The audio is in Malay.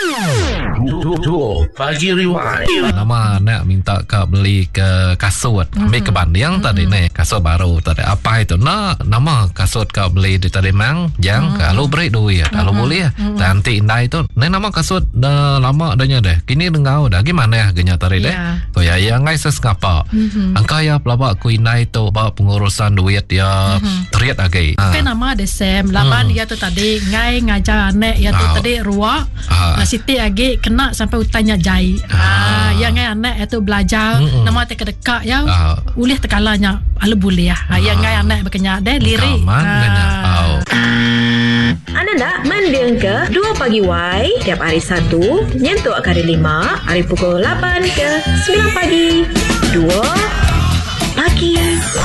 Pagi Rewind. Nama nak minta kau beli ke kasut. Ambil ke banding tadi ni. Kasut baru tadi. Apa itu? Nama kasut kau beli di tadi mang. Kalau beri duit. Kalau boleh. Nanti indah itu. Ni nama kasut dah lama adanya deh. Kini dengau dah. Gimana ya genya tadi deh? Tu ya yang ngay seskapa. Angka ya pelabak ku indah itu. Bawa pengurusan duit ya. Teriak lagi. Tapi nama ada Sam. Laban ya tu tadi. Ngay ngajar anak ya tu tadi ruak. Siti lagi kena sampai utanya jai. Yang ngay anak itu belajar nama te kedekak ya. Ulih tekalanya ala boleh ya. Yang ngay anak berkenyak deh lirik. Anda nak mendeng ke 2 Pagi Y tiap hari Sabtu nyentuk hari 5 hari pukul 8 ke 9 pagi. 2 Pagi